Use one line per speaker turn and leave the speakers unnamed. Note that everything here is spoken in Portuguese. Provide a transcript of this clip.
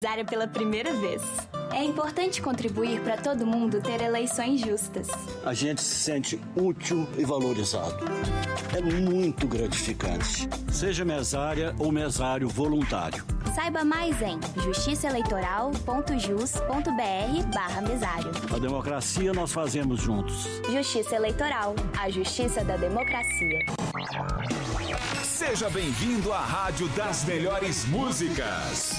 Mesária pela primeira vez.
É importante contribuir para todo mundo ter eleições justas.
A gente se sente útil e valorizado. É muito gratificante.
Seja mesária ou mesário voluntário.
Saiba mais em justiçaeleitoral.jus.br/mesário.
A democracia nós fazemos juntos.
Justiça Eleitoral, a justiça da democracia.
Seja bem-vindo à Rádio das Melhores Músicas.